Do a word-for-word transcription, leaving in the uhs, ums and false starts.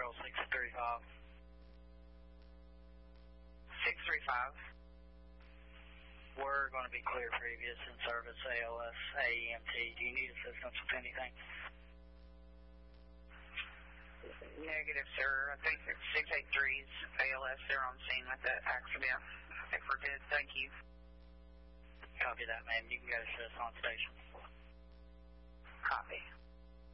control six three five. six three five. We're going to be clear previous in service A L S A E M T. Do you need assistance with anything? Negative, sir. I think it's six eight three's A L S. They're on scene with that accident. I think we're good. Thank you. Copy that, ma'am. You can go to us on station. Copy.